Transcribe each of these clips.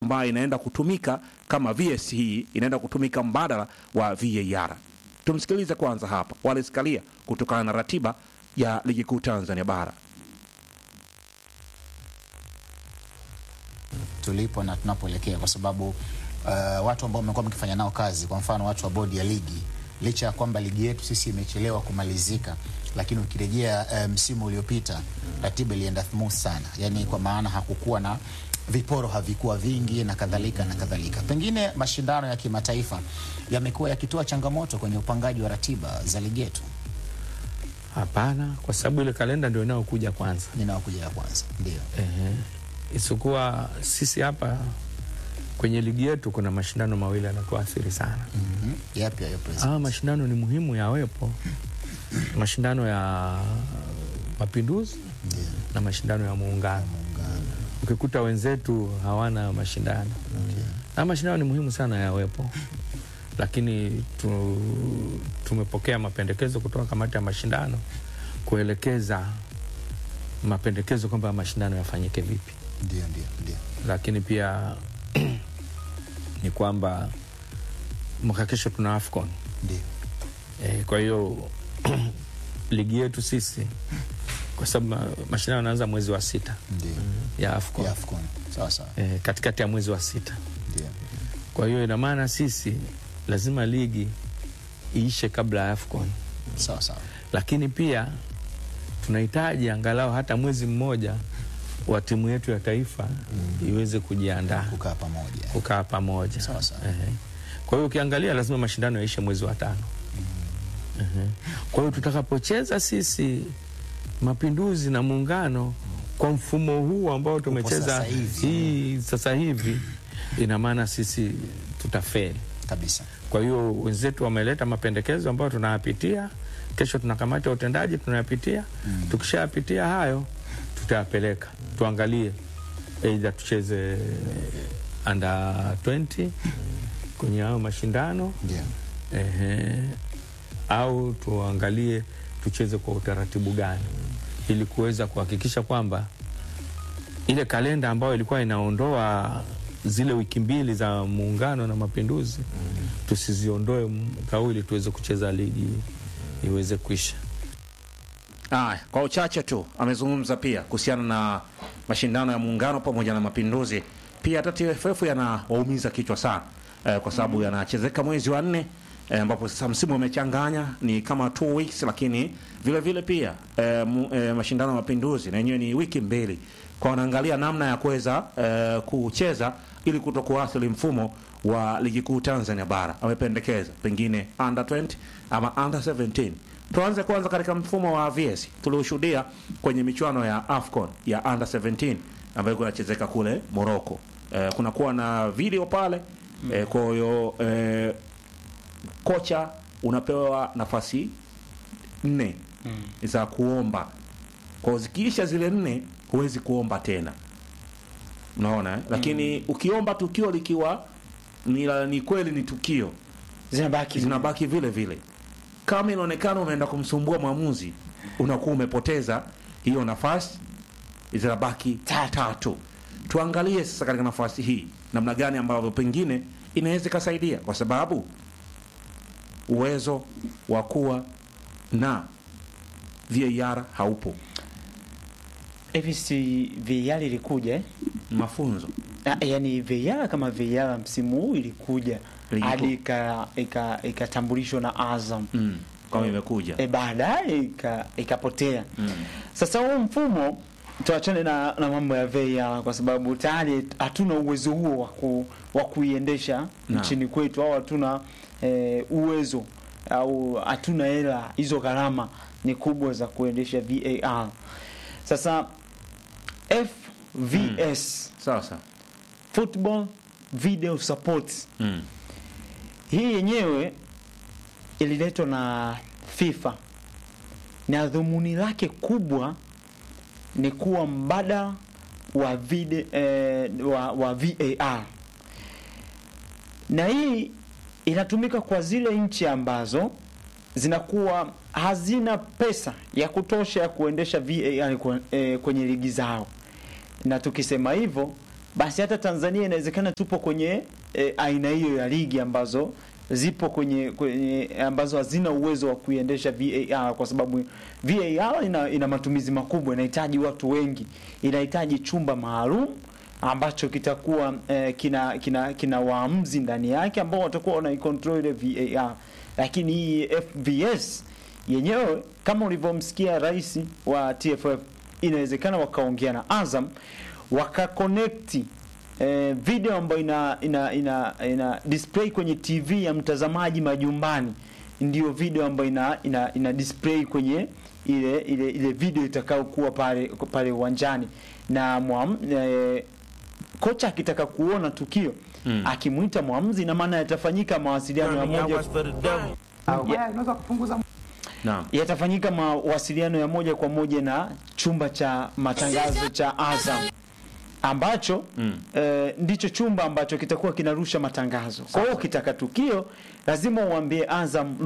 ambayo inaenda kutumika kama VS, hii inaenda kutumika mbadala wa VAR. Tumsikilize kwanza hapa Wallace Karia kutokana na ratiba ya ligi kuu Tanzania bara. Tulipo na tunapoelekea, kwa sababu watu ambao wamekuwa mkifanya nao kazi, kwa mfano watu wa bodi ya ligi, licha ya kwamba ligi yetu sisi imechelewa kumalizika, lakini ukirejea msimu uliopita ratiba ilienda smooth sana, yani kwa maana hakukuwa na viporo, havikuwa vingi na kadhalika na kadhalika. Pengine mashindano ya kimataifa yamekuwa yakitoa changamoto kwenye upangaji wa ratiba za ligi yetu. Hapana, kwa sababu ile kalenda ndio inayokuja kwanza. Ndio. Isikuwa sisi hapa kwenye ligi yetu kuna mashindano mawili yanatuathiri sana. Yapi hayo president? Mashindano ni muhimu yawepo. Mashindano ya Mapinduzi na mashindano ya Muungano. Ukikuta wenzetu hawana mashindano. Na mashindano ni muhimu sana yawepo. Lakini tumepokea mapendekezo kutoka kamati ya mashindano kuelekeza mapendekezo kwamba mashindano yafanyike vipi. Ndio. Lakini pia ni kwamba mwaka kesho tuna AFCON. Ndio. Kwa hiyo ligi yetu sisi, kwa sababu mashindano yanaanza mwezi wa 6. Ndio. Ya AFCON. Sawa sawa. Katikati ya mwezi wa 6. Ndio. Kwa hiyo ina maana sisi lazima ligi iishe kabla ya AFCON. Sawa sawa. Lakini pia tunahitaji angalau hata mwezi mmoja wa timu yetu ya taifa iweze kujiandaa, kukaa pamoja. Sawa sawa. Kwa hiyo ukiangalia lazima mashindano yaishe mwezi wa 5. Kwa hiyo tutakapocheza sisi Mapinduzi na Muungano kwa mfumo huu ambao tumecheza sasa hivi, ina maana sisi tutafeli kabisa. Kwa hiyo wenzetu wameleta mapendekezo ambayo tunayapitia. Kesho tuna kamati ya utendaji tunayapitia. Tukishayapitia hayo tutayapeleka, tuangalie either tucheze under 20 kwenye hao mashindano, au tuangalie tucheze kwa utaratibu gani, ili kuweza kuhakikisha kwamba ile kalenda ambayo ilikuwa inaondoa zile wiki mbili za Muungano na Mapinduzi tusiziondoe ili tuweze kucheza ligi iweze kuisha. Kwa uchache tu amezungumza pia kuhusiana na mashindano ya Muungano pamoja na Mapinduzi. Pia hata TFF yanawaumiza kichwa sana kwa sababu yanachezeka mwezi wa 4, ambapo sasa msimu umechanganya, ni kama 2 weeks, lakini vile vile pia mashindano ya Mapinduzi na yenyewe ni wiki 2. Kwa wanaangalia namna ya kuweza kucheza ili kutokuathiri mfumo wa ligi kuu Tanzania bara. Amependekeza pengine under 20 ama under 17. Tuanze kwanza katika mfumo wa VS. Tulioshuhudia kwenye michuano ya AFCON ya under 17 ambayo kunachezeka kule Morocco. Kuna kuwa na video pale. Kwa hiyo kocha unapewa nafasi 4 za kuomba. Kwa zikiisha zile 4 huwezi kuomba tena. Unaona? Lakini ukiomba tukio likiwa ni kweli ni tukio, zinabaki vile vile. Kama inaonekana umeenda kumsumbua mwamuzi, unakuwa umepoteza hiyo nafasi, zinabaki 3. Tuangalie sasa katika nafasi hii namna gani ambavyo pengine inaweza kusaidia, kwa sababu uwezo wa kuwa na VAR haupo. FCC VAR ilikuja mafunzo. Yani VAR kama VAR msimu huu ilikuja hadi ikatambulishwa na Azam kama imekuja. Baadaye ikapotea. Sasa huo mfumo tuachane na mambo ya VAR, kwa sababu tayari hatuna uwezo huo wa kuiendesha nchini kwetu, au hatuna uwezo, au hatuna hela, hizo gharama ni kubwa za kuendesha VAR. Sasa FVS sasa Football Video Support hii yenyewe ililetwa na FIFA, na dhumuni lake kubwa ni kuwa mbadala wa wa VAR, na hii inatumika kwa zile nchi ambazo zinakuwa hazina pesa ya kutosha ya kuendesha VAR kwenye ligi zao. Na tukisema hivyo basi hata Tanzania inawezekana tupo kwenye aina hiyo ya ligi ambazo zipo kwenye ambazo hazina uwezo wa kuiendesha VAR, kwa sababu VAR ina matumizi makubwa, inahitaji watu wengi, inahitaji chumba maalum ambacho kitakuwa kina waamuzi ndani yake ambao watakuwa wanaicontrol ile VAR. Lakini hii FVS yenyewe kama ulivyomsikia rais wa TFF, inawezekana wakaongea na Azam wakaconnect video ambayo ina display kwenye TV ya mtazamaji majumbani, ndio video ambayo ina display kwenye ile video itakayokuwa pale uwanjani, na kocha akitaka kuona tukio akimuita mwamuzi, na maana yatafanyika mawasiliano ya moja unaweza kupunguza yatafanyika mawasiliano ya moja kwa moja na chumba cha matangazo cha Azam ambacho ndicho chumba ambacho kitakuwa kinarusha matangazo. Kwa hiyo ukitaka tukio lazima uambie Azam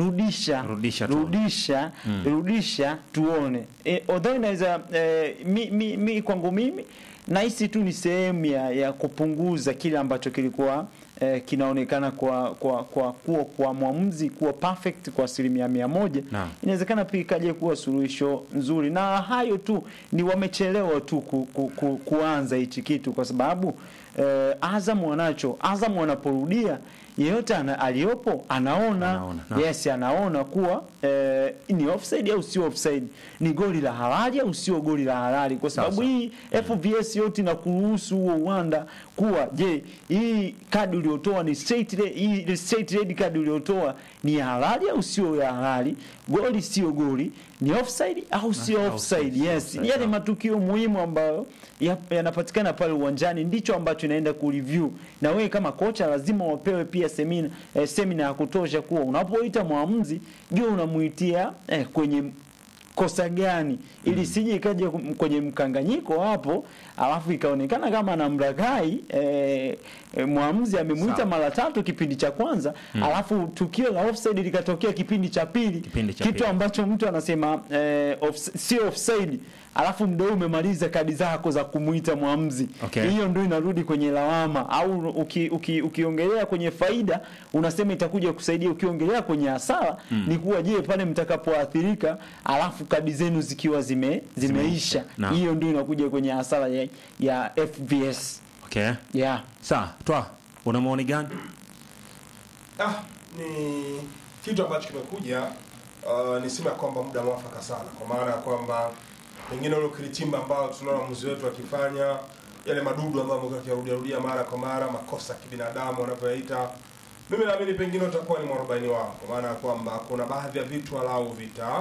rudisha tuone. Although inaweza kwangu mimi nahisi tu ni sehemu ya kupunguza kile ambacho kilikuwa kinaonekana kwa mwamuzi kuwa perfect kwa 100%. Inawezekana pia ikaje kuwa suluhisho nzuri, na hayo tu ni wamechelewa tu kuanza hichi kitu, kwa sababu Azam wanaporudia yeyote aliyopo anaona. Yes, anaona kuwa ni offside au sio offside, ni goli la halali au sio goli la halali, kwa sababu hii FVS yote inakuruhusu huo uwanda kuwa je, hii kadi uliotoa ni straight red card uliotoa ni halali au sio ya halali, goli sio goli, ni offside au sio offside. Yes, yale matukio muhimu ambayo yanapatikana pale uwanjani ndicho ambacho inaenda kureview, na wewe kama kocha lazima wapewe pia semina ya kutosha kuwa unapoita mwamuzi je, unamuitia kwenye kosa gani, ili sije ikaje kwenye mkanganyiko hapo alafu ikaonekana kama anamlaghai mwamuzi amemuita mara 3 kipindi cha kwanza, alafu tukio la offside likatokea kipindi cha pili, kitu ambacho mtu anasema sio offside, alafu mdau umemaliza kadi zako za kumuita mwamuzi. Hiyo ndio inarudi kwenye lawama, au ukiongelea kwenye faida unasema itakuja kusaidia, ukiongelea kwenye hasara ni kuwa je, pale mtakapoathirika alafu kadi zenu zikiwa zimeisha, hiyo ndio inakuja kwenye hasara ya FVS. Sawa, toa una maoni gani? Ni kitu ambacho kimekuja nisema kwamba muda mwafaka sana, kwa maana ya kwamba pengine ile kilitimba ambao tunaona mzee wetu akifanya yale madudu ambayo yakirudia mara kwa mara, makosa kibinadamu wanapoyaita, mimi naamini pengine utakuwa ni mwarobaini wao, kwa maana ya kwamba kuna baadhi ya vitu walau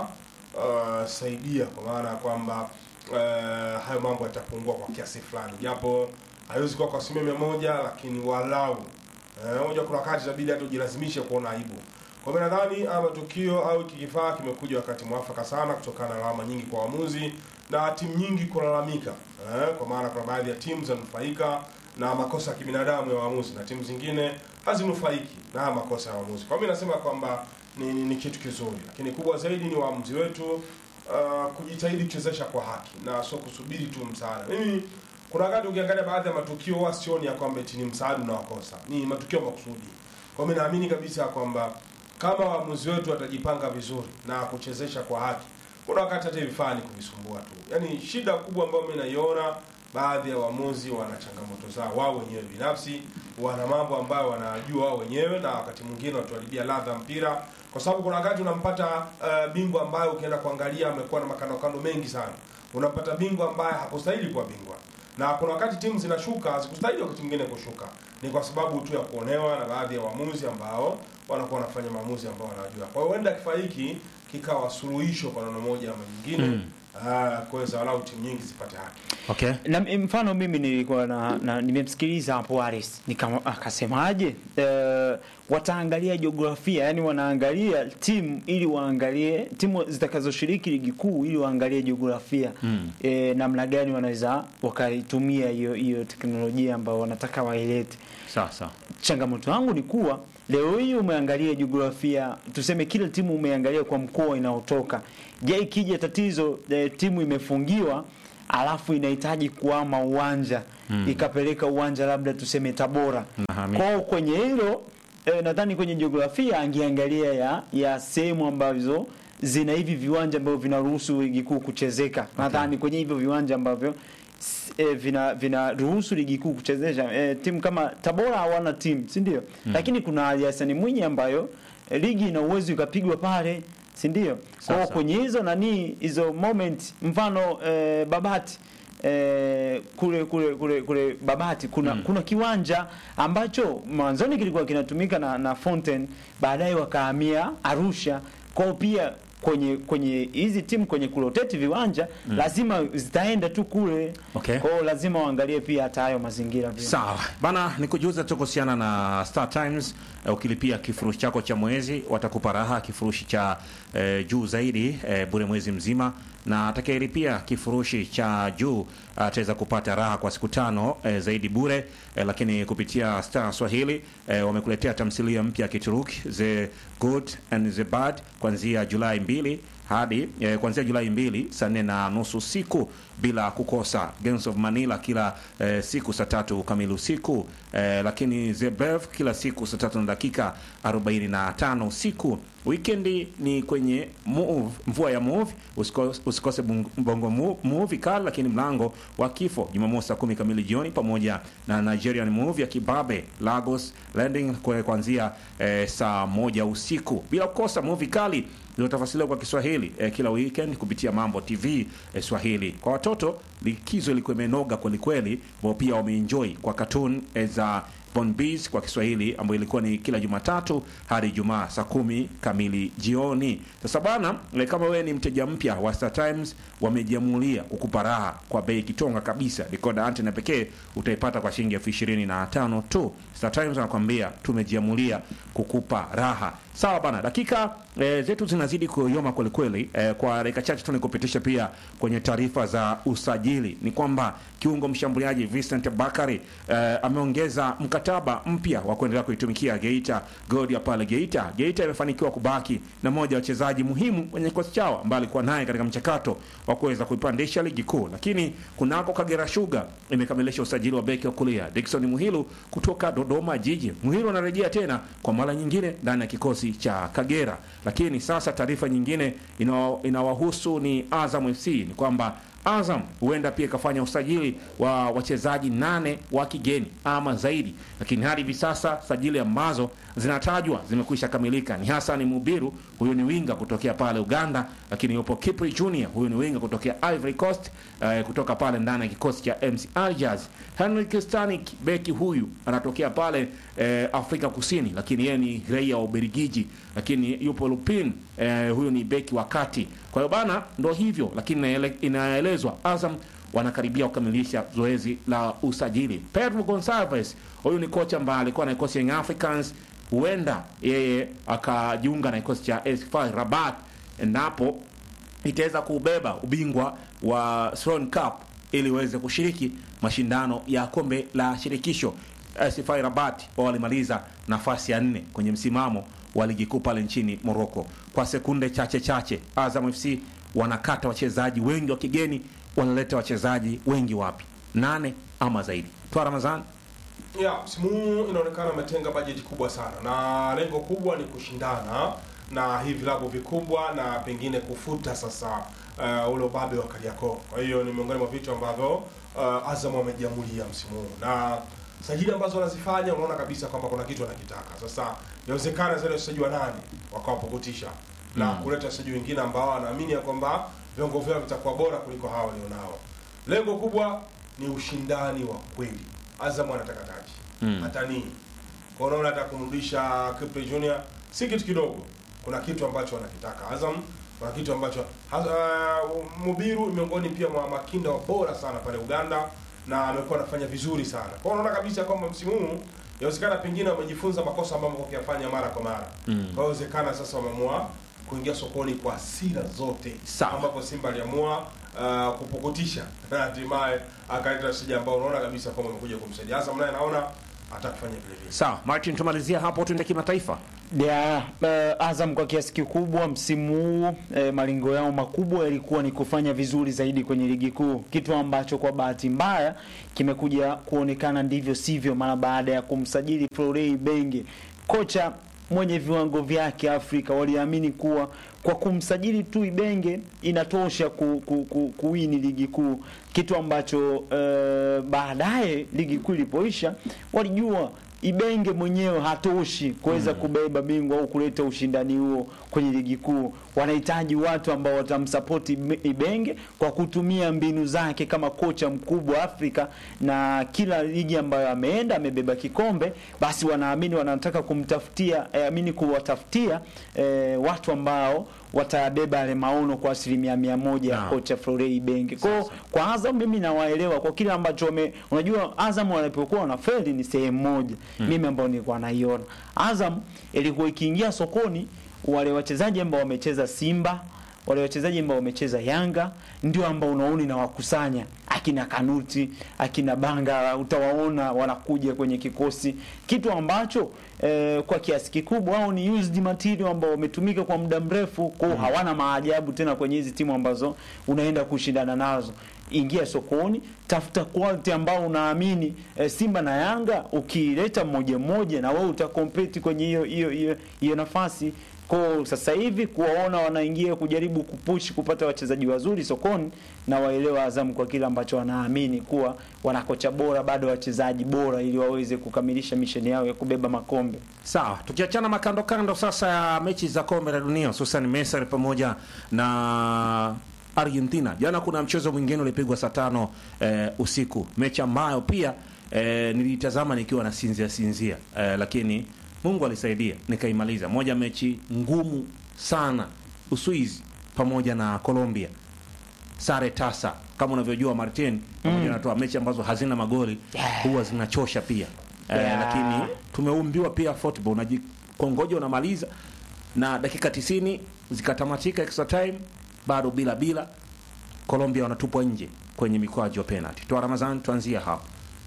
saidia, kwa maana ya kwamba hayo mambo yatapungua kwa kiasi fulani, japo haiwezi kuwa kwa 100%, lakini walau moja kuna wakati inabidi hata ujilazimishe kuona aibu. Kwa mimi nadhani matukio au kifaa kimekuja wakati mwafaka sana, kutokana na lawama nyingi kwa waamuzi na timu nyingi kulalamika, kwa maana kuna baadhi ya timu zinanufaika na makosa ya kibinadamu ya waamuzi na timu zingine hazinufaiki na makosa ya waamuzi. Kwa mimi nasema kwamba ni kitu kizuri, lakini kubwa zaidi ni waamuzi wetu kujitahidi kuchezesha kwa haki na sio kusubiri tu msaada. Mimi kuna wakati ukiangalia baadhi ya matukio wasioni ya kwamba ni msaada na wakosa, ni matukio makusudi. Kwa mimi naamini kabisa kwamba kama waamuzi wetu watajipanga vizuri na kuchezesha kwa haki, kuna wakati hata vifaa ni kuvisumbua tu. Yaani shida kubwa ambayo mimi naiona, baadhi ya waamuzi wana changamoto zao wao wenyewe binafsi, wana mambo ambayo wanajua wao wenyewe, na wakati mwingine watuharibia ladha mpira, kwa sababu kuna wakati unampata bingwa ambaye ukienda kuangalia amekuwa na makando mengi sana. Unampata bingwa ambaye hakustahili kuwa bingwa. Na kuna wakati timu zinashuka hazikustahili wakati mwingine kushuka. Ni kwa sababu tu ya kuonewa na baadhi ya waamuzi ambao wanakuwa wanafanya maamuzi ambao wanajua. Kwa hiyo huenda kifaa hiki kikawa suluhisho kwa namna moja ama nyingine, kuweza walau timu nyingi zipate haki. Na mfano mimi nilikuwa nimemsikiliza hapo Aris, akasemaje wataangalia jiografia, yani wanaangalia timu ili waangalie timu zitakazoshiriki ligi kuu ili waangalie jiografia namna gani wanaweza wakaitumia hiyo teknolojia ambayo wanataka wailete. Sawa. Changamoto yangu ni kuwa leo hii umeangalia jiografia, tuseme kila timu umeangalia kwa mkoa inaotoka. Je, ikija tatizo timu imefungiwa alafu inahitaji kuhama uwanja ikapeleka uwanja labda tuseme Tabora. Kwa kwenye hilo nadhani kwenye jiografia angeangalia ya sehemu ambazo zina hivi viwanja ambavyo vinaruhusu ligi kuu kuchezeka. Nadhani kwenye hivyo viwanja ambavyo vinaruhusu ligi kuu kuchezesha timu kama Tabora hawana timu, si ndio? Lakini kuna Ali Hassan Mwinyi ambayo ligi ina uwezo ikapigwa pale, si ndio? Kwa kwenye hizo hizo moment mfano Babati kule Babati kuna kiwanja ambacho mwanzoni kilikuwa kinatumika na Fountain, baadaye wakahamia Arusha. Kwa pia kwenye hizi timu kwenye kurotate viwanja lazima zitaenda tu kule. Kwa lazima waangalie pia hata hayo mazingira pia. Sawa bana, nikujuza tu kuhusiana na Star Times. Ukilipia kifurushi chako cha mwezi watakupa raha kifurushi cha juu zaidi bure mwezi mzima, na atakayelipia kifurushi cha juu ataweza kupata raha kwa siku 5 zaidi bure. Lakini kupitia Star Swahili wamekuletea tamthilia mpya ya Kituruki The Good and the Bad kuanzia Julai 2 hadi kuanzia Julai 2 saa 4:30 usiku bila kukosa. Gangs of Manila kila siku saa 3 kamili usiku, lakini The Bev kila siku saa 3:45 usiku. Weekend ni kwenye mvua ya movie, usikose bongo movie kali lakini mlango wa kifo Jumamosi saa 10 kamili jioni, pamoja na Nigerian movie ya Kibabe Lagos Landing kuanzia saa 1 usiku. Bila kukosa movie kali zilizotafsiriwa kwa Kiswahili kila weekend kupitia Mambo TV Swahili. Kwa watoto likizo ilikuwa imenoga kweli kweli, wao pia wameenjoy kwa cartoon za Bon Bees kwa Kiswahili ambayo ilikuwa ni kila Jumatatu hadi Ijumaa saa 10 kamili jioni. Sasa bana, kama wewe ni mteja mpya wa Star Times, wamejiamulia kukupa raha kwa bei kitonga kabisa. Decoder antenna pekee utaipata kwa shilingi 25,000 tu. Star Times anakuambia tumejiamulia kukupa raha. Sawa bana, dakika zetu zinazidi kuyoma kweli kweli. Kwa dakika chache tu nikupitisha pia kwenye taarifa za usajili. Ni kwamba kiungo mshambuliaji Vincent Bakari ameongeza mkataba mpya wa kuendelea kuitumikia Geita Gold ya pale Geita. Geita imefanikiwa kubaki na mmoja wa wachezaji muhimu kwenye kikosi chao ambaye alikuwa naye katika mchakato wa kuweza kuipandisha ligi kuu. Lakini kunako Kagera Sugar imekamilisha usajili wa beki wa kulia Dickson Muhilu kutoka Dodoma Jiji. Muhilu anarejea tena kwa mara nyingine ndani ya kikosi cha Kagera. Lakini sasa taarifa nyingine inawahusu ni Azam FC. Ni kwamba Azam huenda pia ikafanya usajili wa wachezaji 8 wa kigeni ama zaidi, lakini hadi hivi sasa sajili ambazo zinatajwa zimekwisha kamilika. Ni Hassan Mubiru, huyu ni winga kutokea pale Uganda, lakini yupo Kipri Junior, huyu ni winga kutokea Ivory Coast, kutoka pale ndani ya kikosi cha MC Algiers. Henrik Stanik, beki huyu anatokea pale Afrika Kusini, lakini yeye ni raia wa Ubelgiji, lakini yupo Lupin, huyu ni beki wa kati. Kwa hiyo bana, ndo hivyo, lakini inaelezwa Azam wanakaribia kukamilisha zoezi la usajili. Pedro Gonçalves, huyu ni kocha ambaye alikuwa na kikosi Young Africans, huenda yeye akajiunga na kikosi cha AS FAR Rabat endapo itaweza kubeba ubingwa wa Swan Cup ili waweze kushiriki mashindano ya kombe la shirikisho. AS FAR Rabat walimaliza nafasi ya 4 kwenye msimamo wa ligi kuu pale nchini Morocco. Kwa sekunde chache Azam FC wanakata wachezaji wengi wa kigeni, wanaleta wachezaji wengi wapi? 8 ama zaidi. Twa Ramadhani. Msimu inaonekana umetenga bajeti kubwa sana na lengo kubwa ni kushindana na hivi vilabu vikubwa na pengine kufuta sasa ule ubabe wa Kariakoo. Kwa hiyo ni miongoni mwa vitu ambavyo Azam wamejiamulia msimu huu. Na sajili ambazo wanazifanya unaona kabisa kwamba kuna kitu wanakitaka. Sasa inawezekana zile usajili wa nani wakawapokotisha na kuleta usajili wengine ambao wanaamini ya kwamba viwango vyao vitakuwa bora kuliko hao walionao. Lengo kubwa ni ushindani wa kweli. Azam anataka taji. Hata nini? Kwa hiyo unaona hata kumrudisha Kipre Junior si kitu kidogo. Kuna kitu ambacho wanakitaka. Azam kuna kitu ambacho Mubiru miongoni pia mwa makinda bora sana pale Uganda na amekuwa anafanya vizuri sana. Kwa hiyo unaona kabisa kwamba msimu huu inawezekana pengine wamejifunza makosa ambayo wamekuwa wakifanya mara kwa mara. Kwa hiyo inawezekana sasa wameamua kuingia sokoni kwa hasira zote, ambapo Simba aliamua kupukutisha na hatimaye akaleta sija ambao unaona kabisa kwamba amekuja kumsaidia. Azam naye naona atakufanya vile vile. Sawa, Martin, tumalizia hapo tuende kimataifa. Azam kwa kiasi kikubwa msimu huu malengo yao makubwa yalikuwa ni kufanya vizuri zaidi kwenye ligi kuu, kitu ambacho kwa bahati mbaya kimekuja kuonekana ndivyo sivyo mara baada ya kumsajili Florent Ibenge, kocha mwenye viwango vyake Afrika. Waliamini kuwa kwa kumsajili tu Ibenge inatosha kuwini ligi kuu, kitu ambacho baadaye ligi kuu ilipoisha walijua Ibenge mwenyewe hatoshi kuweza kubeba bingwa au kuleta ushindani huo kwenye ligi kuu. Wanahitaji watu ambao watamsupport Ibenge kwa kutumia mbinu zake kama kocha mkubwa Afrika, na kila ligi ambayo ameenda amebeba kikombe, basi wanaamini wanataka kuwatafutia watu ambao watabeba yale maono kwa 100% ya kocha Florent Ibenge. Kwa Azam mimi nawaelewa kwa kile ambacho unajua Azam wanapokuwa wanafeli ni sehemu moja. Mimi ambao nilikuwa naiona Azam ilikuwa ikiingia sokoni, wale wachezaji ambao wamecheza Simba, wale wachezaji ambao wamecheza Yanga ndio ambao unaona na wakusanya, akina Kanuti, akina Banga, utawaona wanakuja kwenye kikosi, kitu ambacho kwa kiasi kikubwa wao ni used material ambao wametumika kwa muda mrefu, kwa hawana maajabu tena kwenye hizi timu ambazo unaenda kushindana nazo. Ingia sokoni, tafuta quality ambao unaamini Simba na Yanga ukileta mmoja na wewe utakompeti kwenye hiyo nafasi. Kwa sasa hivi kuwaona wanaingia kujaribu kupush kupata wachezaji wazuri sokoni, na waelewa Azam kwa kile ambacho wanaamini kuwa wanakocha bora, bado wachezaji bora, ili waweze kukamilisha misheni yao ya kubeba makombe. Sawa, tukiachana makando kando sasa ya mechi za kombe la dunia, hususan Misri pamoja na Argentina. Jana kuna mchezo mwingine ulipigwa saa 5 usiku, mechi ambayo pia nilitazama nikiwa na sinzia, lakini Mungu alisaidia nikaimaliza. Moja mechi ngumu sana, Uswizi pamoja na Colombia, sare tasa. Kama unavyojua Martin, pamoja na toa mechi ambazo hazina magoli huwa zinachosha pia. Lakini tumeumbiwa pia football, unajikongoja unamaliza na dakika 90 zikatamatika extra time, bado bila Colombia wanatupwa nje kwenye mikwaju ya penalty. Toa Ramadhani, tuanzia hapo.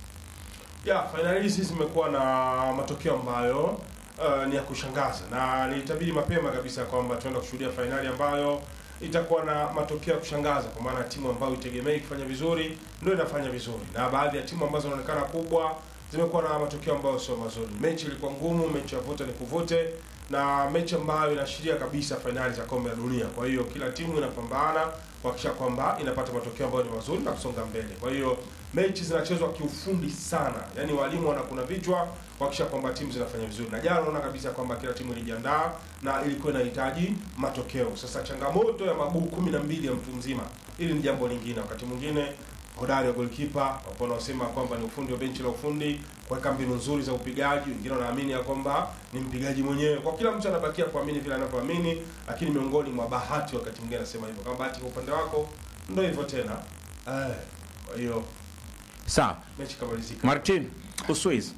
Finali hizi zimekuwa na matokeo ambayo ni ya kushangaza, na nilitabiri mapema kabisa kwamba tunaenda kushuhudia finali ambayo itakuwa na matokeo ya kushangaza, kwa maana timu ambayo itegemei kufanya vizuri ndio inafanya vizuri, na baadhi ya timu ambazo zinaonekana kubwa zimekuwa na matokeo ambayo sio mazuri. Mechi ilikuwa ngumu, mechi ya vuta ni kuvute, na mechi ambayo inaashiria kabisa finali za kombe la dunia. Kwa hiyo kila timu inapambana kuhakikisha kwamba inapata matokeo ambayo ni mazuri na kusonga mbele. Kwa hiyo mechi zinachezwa kiufundi sana, yani walimu wanakuna vichwa kuhakikisha kwamba timu zinafanya vizuri, na jana unaona kabisa kwamba kila timu ilijiandaa na ilikuwa inahitaji matokeo. Sasa changamoto ya maguu 12 ya mtu mzima, ili ni jambo lingine. Wakati mwingine hodari wa goalkeeper, wapo wanaosema kwamba ni ufundi wa benchi la ufundi, kuweka mbinu nzuri za upigaji. Wengine wanaamini ya kwamba ni mpigaji mwenyewe. Kwa kila mtu anabakia kuamini vile anavyoamini, lakini miongoni mwa bahati, wakati mwingine anasema hivyo, kama bahati kwa upande wako ndio hivyo tena. Kwa hiyo sawa, mechi kamalizika. Martin, Uswizi.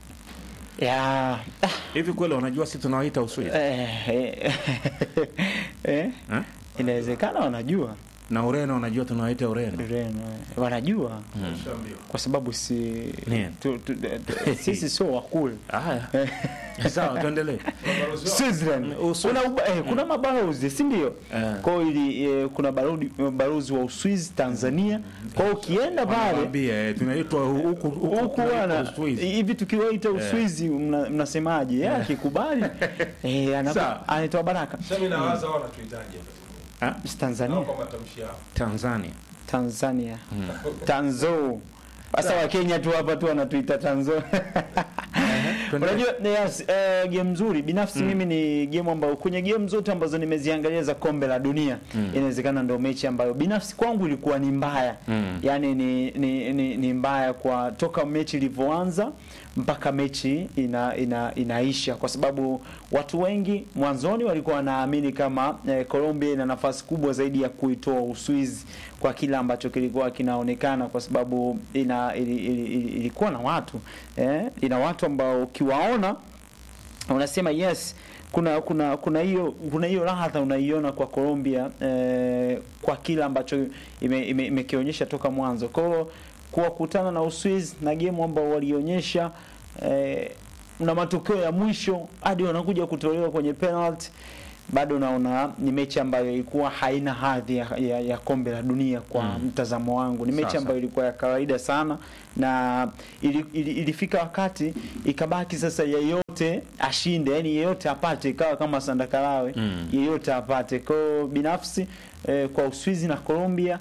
Hivi kweli wanajua sisi tunawaita Uswizi? Inawezekana wanajua. Na Ureno wanajua tunawaita Ureno. Wanajua. Kwa sababu sisi sio wakule. Sawa, tuendelee. Switzerland. Kuna mabalozi, si ndio? Kwa hiyo kuna balozi wa Uswizi Tanzania. Kwa hiyo ukienda pale tunaitwa huku bwana, hivi tukiwaita Uswizi mnasemaje? Yeye akikubali anaitwa Baraka. Sasa mimi nawaza wanatuitaje? Tanzania. Tanzo. Sasa wa Kenya tu hapa tu wanatuita Tanzo. Unajua game nzuri binafsi mimi ni game ambayo kwenye game zote ambazo nimeziangalia za kombe la dunia inawezekana ndio mechi ambayo binafsi kwangu ilikuwa ni mbaya. Yaani ni mbaya kwa toka mechi ilivyoanza mpaka mechi inaisha, kwa sababu watu wengi mwanzoni walikuwa wanaamini kama Colombia ina nafasi kubwa zaidi ya kuitoa Uswizi kwa kila ambacho kilikuwa kinaonekana, kwa sababu ilikuwa na watu ina watu ambao ukiwaona unasema yes, kuna hiyo raha unaiona kwa Colombia kwa kila ambacho imekionyesha toka mwanzo. Kwa kuwakutana na Uswizi na game ambao walionyesha na matokeo ya mwisho hadi wanakuja kutolewa kwenye penalty, bado naona ni mechi ambayo ilikuwa haina hadhi ya kombe la dunia kwa mtazamo wangu. Ni mechi ambayo ilikuwa ya kawaida sana, na ilifika wakati ikabaki sasa yeyote ashinde, yani yeyote apate, ikawa kama Sandakalawe, yeyote apate. Kwa binafsi kwa Uswizi na Colombia,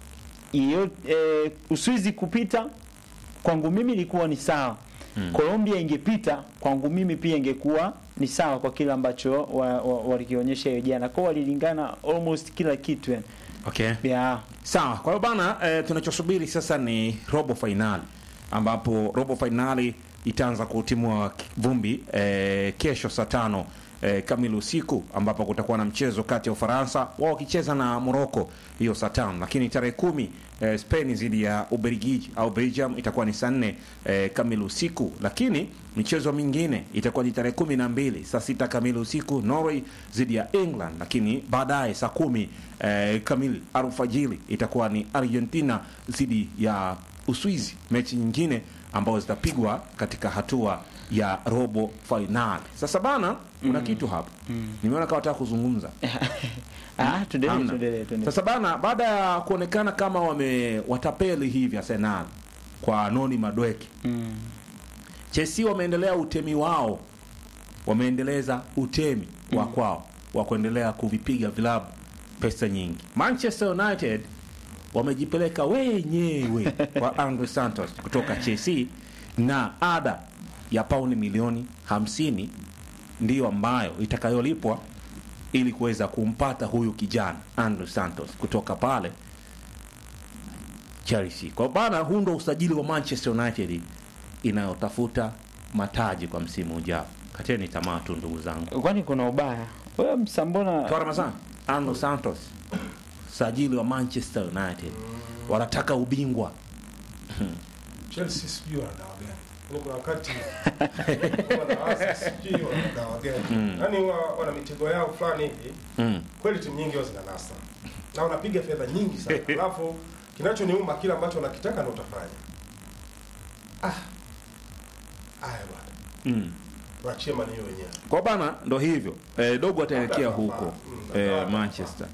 Uswizi kupita kwangu mimi ilikuwa ni sawa. Colombia ingepita kwangu mimi pia ingekuwa ni sawa kwa kile ambacho walikionyesha hiyo jana. Kwa walilingana almost kila kitu yani. Okay. Yeah. Sawa. Kwa hiyo bana, tunachosubiri sasa ni robo finali, ambapo robo finali itaanza kutimua vumbi kesho saa 5 kamili usiku, ambapo kutakuwa na mchezo kati ya Ufaransa wao wakicheza na Morocco hiyo saa 5, lakini tarehe 10 Spain dhidi ya Ubelgiji au Belgium itakuwa ni saa 4 kamili usiku, lakini michezo mingine itakuwa ni tarehe 12 saa 6 kamili usiku Norway dhidi ya England, lakini baadaye saa 10 kamili alfajiri itakuwa ni Argentina dhidi ya Uswizi, mechi nyingine ambazo zitapigwa katika hatua ya robo finali. Sasa bana, kuna kitu hapa. Nimeona kama nataka kuzungumza. Tuendelee. Sasa bana, baada ya kuonekana kama watapeli hivi Arsenal kwa Noni Madueke. Chelsea wameendelea utemi wao. Wameendeleza utemi wa kwao wa kuendelea kuvipiga vilabu pesa nyingi. Manchester United wamejipeleka wenyewe kwa Andre Santos kutoka Chelsea, na ada ya pauni milioni 50 ndiyo ambayo itakayolipwa ili kuweza kumpata huyu kijana Andre Santos kutoka pale Chelsea. Kwa bana, huu ndo usajili wa Manchester United inayotafuta mataji kwa msimu ujao. Kateni tamaa tu ndugu zangu. Kwani kuna ubaya? Wewe msambona kwa Ramazan Andre Santos, sajili wa Manchester United, wanataka ubingwa. Chelsea sijui wanadawa gani. Kuna wakati wanawaza sijui wanadawa gani. Yaani wana mitego yao fulani hivi. Kweli timu nyingi wao zinanasa. Na wanapiga fedha nyingi sana. Alafu kinachoniuma kila ambacho wanakitaka ndio utafanya. Aya bwana. Tuachie mani wenyewe. Kwa bana ndo hivyo. Dogo ataelekea huko Manchester.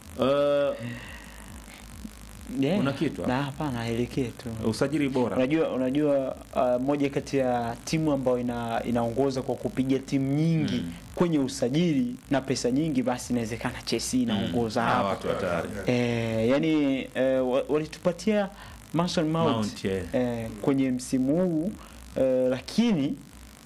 Una kitu? Na hapana, aelekee tu. Usajili bora. Unajua moja kati ya timu ambayo inaongoza kwa kupiga timu nyingi kwenye usajili na pesa nyingi, basi inawezekana Chelsea inaongoza hapa. Watu hatari. Yani walitupatia Mason Mount kwenye msimu huu, lakini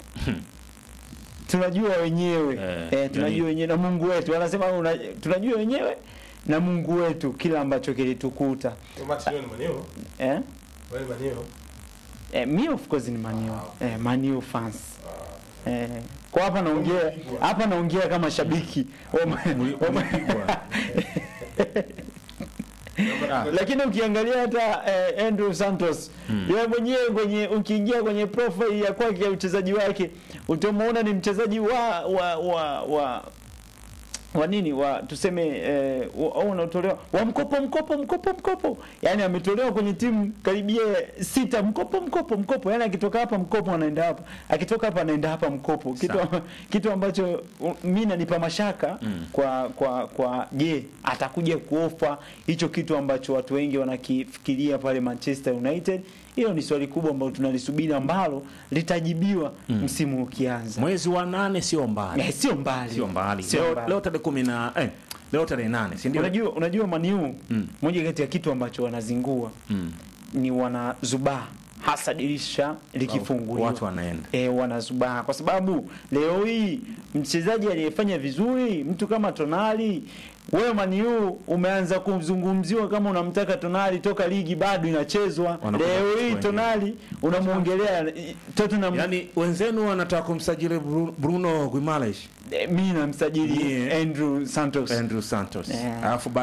tunajua wenyewe tunajua wenyewe na Mungu wetu. Wanasema tunajua wenyewe na Mungu wetu kila ambacho kilitukuta. Martinelli Manio. Wewe Manio. Me of course ni Manio. Manio fans. Kwa hapa naongea kama shabiki. Lakini ukiangalia hata Andre Santos, yeye mwenyewe ukiingia kwenye profile ya kwake ya uchezaji wake, utamuona ni mchezaji wa nini tuseme unatolewa wa mkopo. Yani ametolewa kwenye timu karibia 6 mkopo. Yani akitoka hapa mkopo anaenda hapa. Akitoka hapa anaenda hapa mkopo. Kitu ambacho mimi nanipa mashaka kwa atakuja kuofa hicho kitu ambacho watu wengi wanakifikiria pale Manchester United. Hilo ni swali kubwa ambalo tunalisubiri, ambalo litajibiwa msimu ukianza. Mwezi wa 8 sio mbali. Sio mbali. Leo tarehe 10 leo tarehe 8, si ndio? Unajua Maniu, moja kati ya kitu ambacho wanazingua ni wanazubaa, hasa dirisha likifunguliwa. Watu wanaenda. Wanazubaa kwa sababu leo hii mchezaji aliyefanya vizuri, mtu kama Tonali, wewe Maniu umeanza kumzungumziwa kama unamtaka Tonali toka ligi bado inachezwa. Leo hii Tonali unamuongelea Tottenham. Yani wenzenu wanataka kumsajili Bruno Guimaraes. Mimi namsajili Andrew Santos. Alafu